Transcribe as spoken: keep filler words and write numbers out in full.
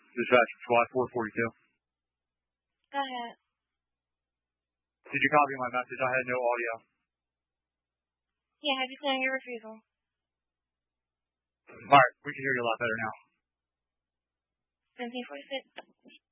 Dispatch from SWAT four forty-two. Go ahead. Did you copy my message? I had no audio. Yeah, have you cleared your refusal? Alright, we can hear you a lot better now. seventeen forty-six.